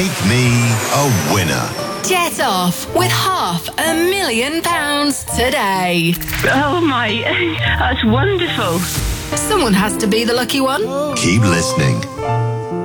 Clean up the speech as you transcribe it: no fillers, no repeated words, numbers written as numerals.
Make me a winner. Get off with £500,000 today. Oh my, that's wonderful. Someone has to be the lucky one. Keep listening.